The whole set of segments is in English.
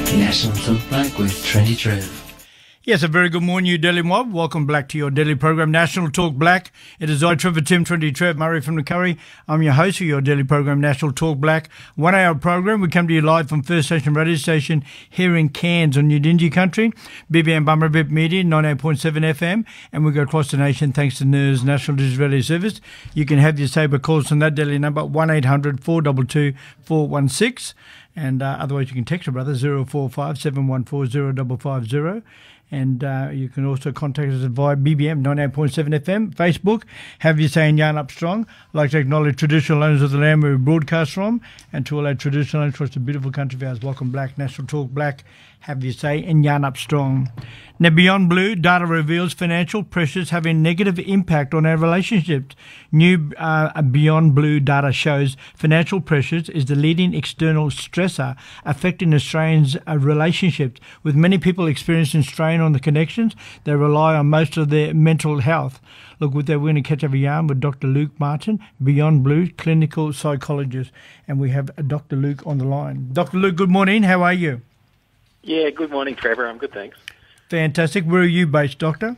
National Talk Black with Trendy Trev. Yes, a very good morning, you Daily Mob. Welcome back to your daily program, National Talk Black. It is I, Trevor Tim, Trendy Trev, Murray from the Curry. I'm your host of your daily program, National Talk Black. 1 hour program. We come to you live from First Station Radio Station here in Cairns on Udingi Country, BBM Bummerbip Media, 98.7 FM, and we go across the nation thanks to NERS, National Digital Radio Service. You can have your Sabre calls on that daily number, 1800 422 416. And otherwise, you can text your brother, 045 714 0550. And you can also contact us via BBM 98.7 FM, Facebook. Have you saying Yarn Up Strong? I'd like to acknowledge traditional owners of the land where we broadcast from, and to all our traditional owners across the beautiful country of ours. Welcome Black, National Talk Black. Have you say and Yarn Up Strong. Now, Beyond Blue data reveals financial pressures have a negative impact on our relationships. New Beyond Blue data shows financial pressures is the leading external stressor affecting Australians' relationships. With many people experiencing strain on the connections, they rely on most of their mental health. Look, with that, we're going to catch up a yarn with Dr. Luke Martin, Beyond Blue clinical psychologist, and we have Dr. Luke on the line. Dr. Luke, good morning. How are you? Yeah, good morning, Trevor. I'm good, thanks. Fantastic. Where are you based, Doctor?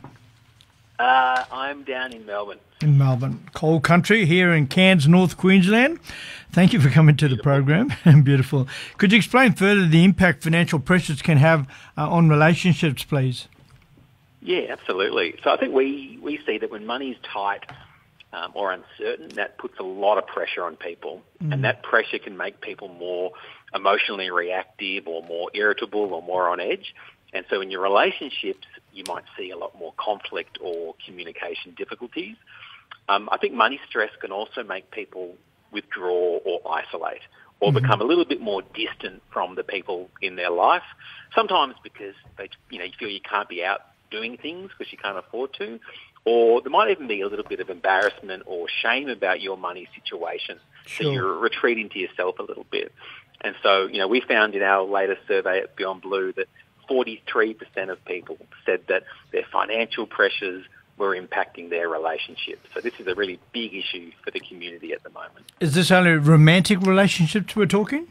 I'm down in Melbourne. In Melbourne. Cold country here in Cairns, North Queensland. Thank you for coming to the program. Beautiful. Could you explain further the impact financial pressures can have on relationships, please? Yeah, absolutely. So I think we see that when money's tight or uncertain, that puts a lot of pressure on people. And that pressure can make people more emotionally reactive or more irritable or more on edge. And so in your relationships, you might see a lot more conflict or communication difficulties. I think money stress can also make people withdraw or isolate or become a little bit more distant from the people in their life, sometimes because you feel you can't be out doing things because you can't afford to, or there might even be a little bit of embarrassment or shame about your money situation. Sure. So you're retreating to yourself a little bit. And so, we found in our latest survey at Beyond Blue that 43% of people said that their financial pressures were impacting their relationships. So this is a really big issue for the community at the moment. Is this only romantic relationships we're talking?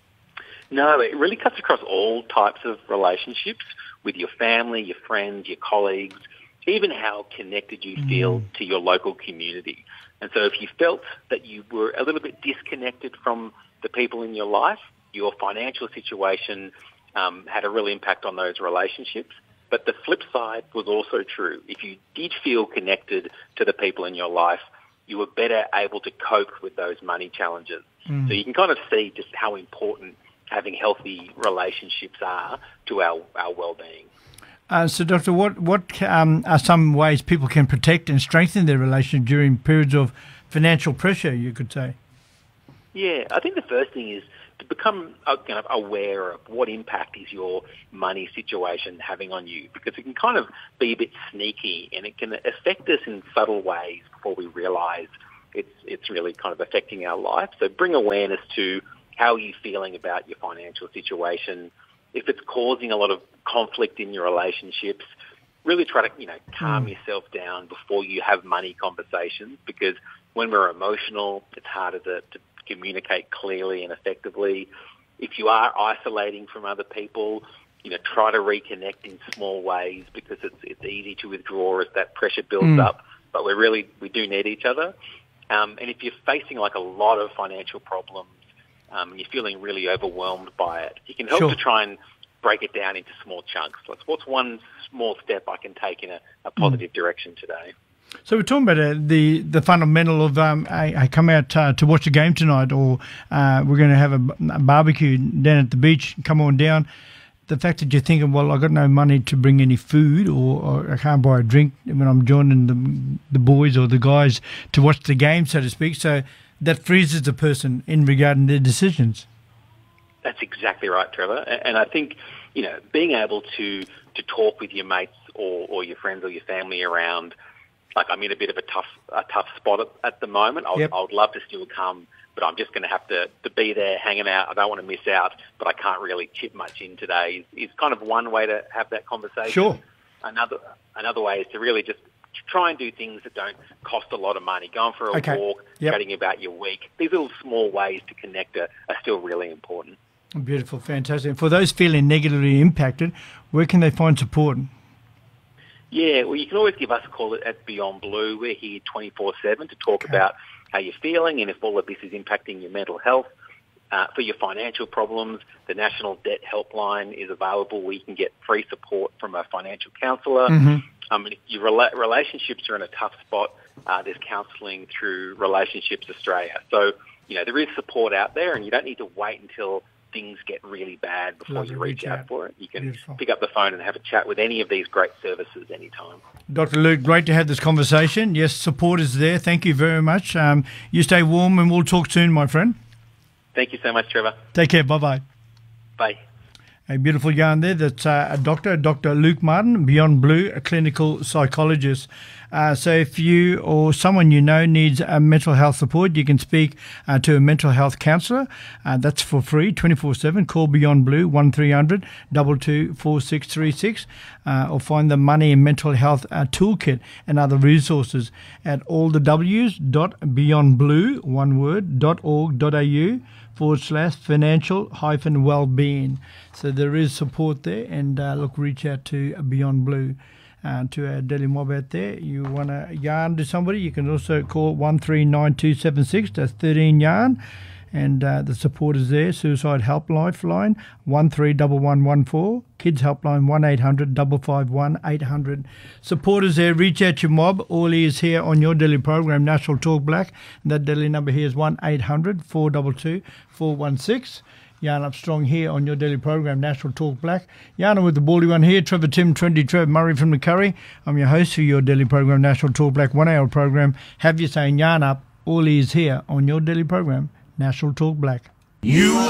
No, it really cuts across all types of relationships with your family, your friends, your colleagues, even how connected you feel to your local community. And so if you felt that you were a little bit disconnected from the people in your life, your financial situation had a real impact on those relationships. But the flip side was also true. If you did feel connected to the people in your life, you were better able to cope with those money challenges. So you can kind of see just how important having healthy relationships are to our well-being. So, Doctor, what are some ways people can protect and strengthen their relationship during periods of financial pressure, you could say? Yeah, I think the first thing is to become kind of aware of what impact is your money situation having on you, because it can kind of be a bit sneaky and it can affect us in subtle ways before we realise it's really kind of affecting our life. So bring awareness to how you're feeling about your financial situation. If it's causing a lot of conflict in your relationships, really try to calm yourself down before you have money conversations, because when we're emotional, it's harder to communicate clearly and effectively. If you are isolating from other people, try to reconnect in small ways, because it's easy to withdraw as that pressure builds up. But we do need each other. And if you're facing like a lot of financial problems and you're feeling really overwhelmed by it, you can help to try and break it down into small chunks. Like, what's one small step I can take in a positive direction today? So we're talking about the fundamental of I come out to watch a game tonight, or we're going to have a barbecue down at the beach. Come on down. The fact that you're thinking, well, I've got no money to bring any food, or I can't buy a drink when I'm joining the boys or the guys to watch the game, so to speak. So that freezes the person in regarding their decisions. That's exactly right, Trevor. And I think, being able to talk with your mates or your friends or your family around, like, I'm in a bit of a tough spot at the moment. I would love to still come, but I'm just going to have to be there hanging out. I don't want to miss out, but I can't really chip much in today is kind of one way to have that conversation. Sure. Another way is to really just try and do things that don't cost a lot of money. Going for a walk, chatting about your week. These little small ways to connect are still really important. Beautiful, fantastic. For those feeling negatively impacted, where can they find support? Yeah, well, you can always give us a call at Beyond Blue. We're here 24/7 to talk about how you're feeling and if all of this is impacting your mental health. For your financial problems, the National Debt Helpline is available where you can get free support from a financial counsellor. If your relationships are in a tough spot, there's counselling through Relationships Australia. So, there is support out there, and you don't need to wait until things get really bad before you reach out for it. You can pick up the phone and have a chat with any of these great services anytime. Dr. Luke, great to have this conversation. Yes, support is there. Thank you very much. You stay warm, and we'll talk soon, my friend. Thank you so much, Trevor. Take care. Bye-bye. Bye. A beautiful yarn there. That's Dr. Luke Martin, Beyond Blue, a clinical psychologist. So if you or someone you know needs mental health support, you can speak to a mental health counsellor. That's for free, 24/7. Call Beyond Blue, 1300 22 4636, or find the Money and Mental Health Toolkit and other resources at allthews.beyondblue, one word, .org.au/financial-wellbeing. So there is support there, and reach out to Beyond Blue. To our Daily Mob out there. You want to yarn to somebody, you can also call 139276, that's 13 yarn, and the support is there. Suicide Help Lifeline 131114, Kids Helpline 1800 551 800. Supporters there, reach out your mob. All is here on your daily program, National Talk Black. That daily number here is 1800 422 416. Yarn up strong here on your daily program, National Talk Black. Yarn with the baldy one here, Trevor Tim, Trendy Trev, Murray from the Curry. I'm your host for your daily program, National Talk Black, 1 hour program. Have you saying yarn up, all is here on your daily program, National Talk Black.